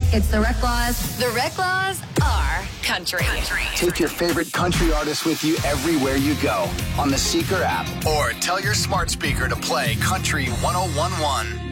It's the Rec Laws. The Rec Laws are country. Take your favorite country artists with you everywhere you go on the Seeker app or tell your smart speaker to play Country 101.1.